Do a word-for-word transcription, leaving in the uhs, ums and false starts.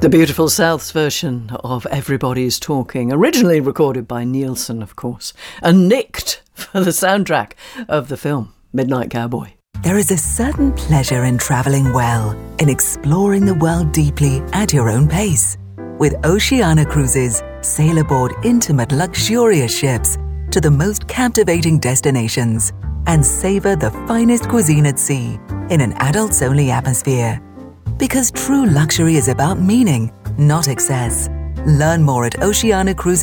The Beautiful South's version of Everybody's Talking, originally recorded by Nielsen, of course, and nicked for the soundtrack of the film Midnight Cowboy. There is a certain pleasure in travelling well, in exploring the world deeply at your own pace. With Oceania Cruises, sail aboard intimate, luxurious ships to the most captivating destinations and savour the finest cuisine at sea in an adults-only atmosphere. Because true luxury is about meaning, not excess. Learn more at Oceania Cruises.